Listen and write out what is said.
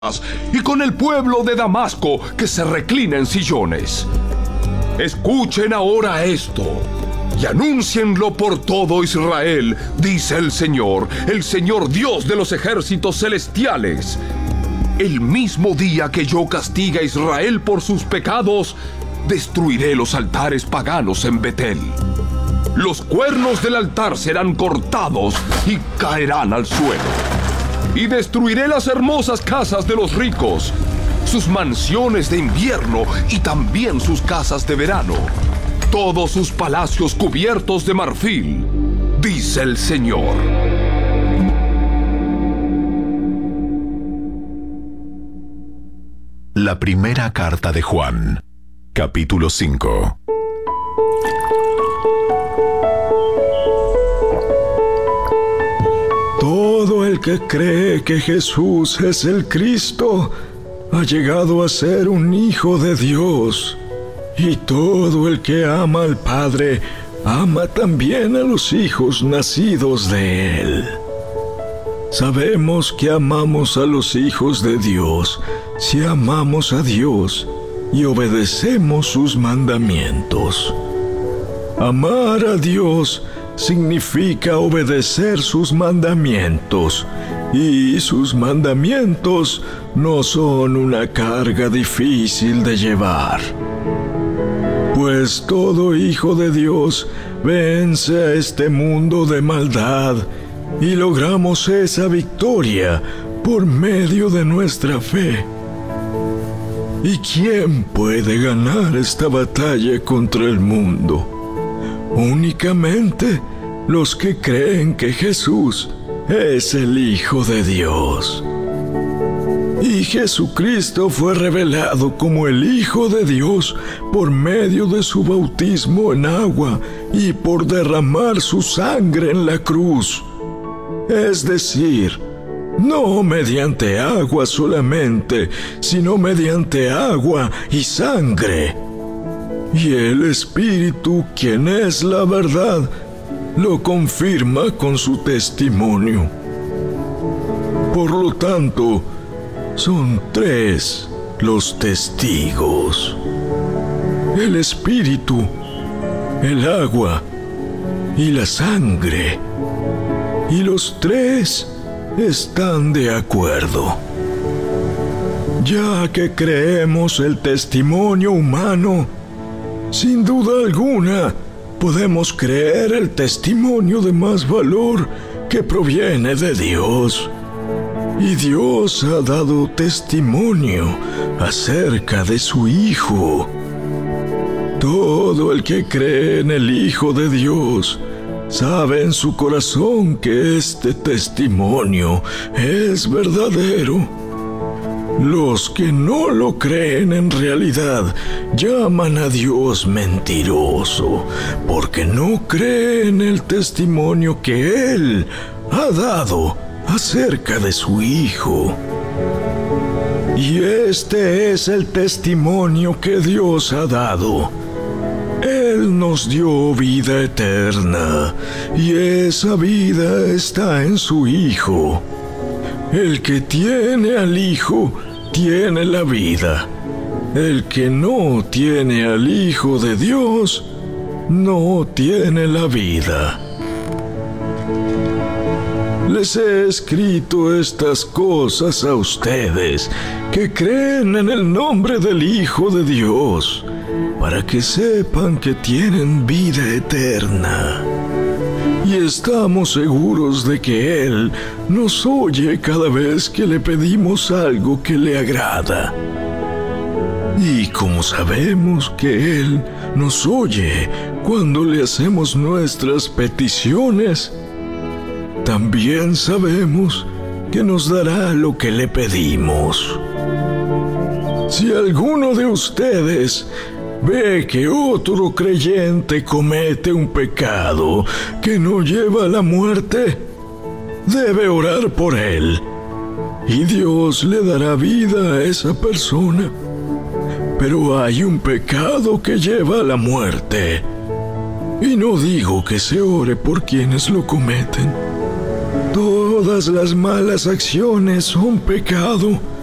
y con el pueblo de Damasco que se reclina en sillones. Escuchen ahora esto y anúncienlo por todo Israel, dice el Señor Dios de los ejércitos celestiales. El mismo día que yo castigue a Israel por sus pecados, destruiré los altares paganos en Betel. Los cuernos del altar serán cortados y caerán al suelo. Y destruiré las hermosas casas de los ricos, sus mansiones de invierno y también sus casas de verano, todos sus palacios cubiertos de marfil, dice el Señor. La primera carta de Juan, capítulo 5. Todo el que cree que Jesús es el Cristo ha llegado a ser un hijo de Dios. Y todo el que ama al Padre ama también a los hijos nacidos de Él. Sabemos que amamos a los hijos de Dios si amamos a Dios y obedecemos sus mandamientos. Amar a Dios significa obedecer sus mandamientos, y sus mandamientos no son una carga difícil de llevar. Pues todo hijo de Dios vence a este mundo de maldad y logramos esa victoria por medio de nuestra fe. ¿Y quién puede ganar esta batalla contra el mundo? Únicamente los que creen que Jesús es el Hijo de Dios. Y Jesucristo fue revelado como el Hijo de Dios por medio de su bautismo en agua y por derramar su sangre en la cruz. Es decir, no mediante agua solamente, sino mediante agua y sangre. Y el Espíritu, quien es la verdad, lo confirma con su testimonio. Por lo tanto, son 3 los testigos: el Espíritu, el agua y la sangre. Y los 3 están de acuerdo. Ya que creemos el testimonio humano, sin duda alguna, podemos creer el testimonio de más valor que proviene de Dios. Y Dios ha dado testimonio acerca de su Hijo. Todo el que cree en el Hijo de Dios sabe en su corazón que este testimonio es verdadero. Los que no lo creen en realidad llaman a Dios mentiroso, porque no creen el testimonio que Él ha dado acerca de su Hijo. Y este es el testimonio que Dios ha dado. Él nos dio vida eterna, y esa vida está en su Hijo. El que tiene al Hijo tiene la vida. El que no tiene al Hijo de Dios no tiene la vida. Les he escrito estas cosas a ustedes que creen en el nombre del Hijo de Dios, para que sepan que tienen vida eterna. Y estamos seguros de que Él nos oye cada vez que le pedimos algo que le agrada. Y como sabemos que Él nos oye cuando le hacemos nuestras peticiones, también sabemos que nos dará lo que le pedimos. Si alguno de ustedes ve que otro creyente comete un pecado que no lleva a la muerte, debe orar por él, y Dios le dará vida a esa persona. Pero hay un pecado que lleva a la muerte, y no digo que se ore por quienes lo cometen. Todas las malas acciones son pecado,